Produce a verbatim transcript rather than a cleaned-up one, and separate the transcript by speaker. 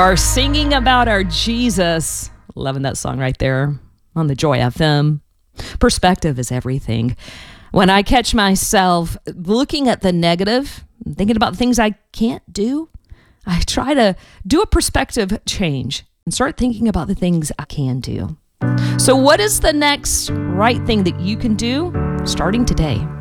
Speaker 1: Are singing about our Jesus. Loving that song right there on the Joy F M. Perspective is everything. When I catch myself looking at the negative, thinking about things I can't do, I try to do a perspective change and start thinking about the things I can do. So what is the next right thing that you can do starting today?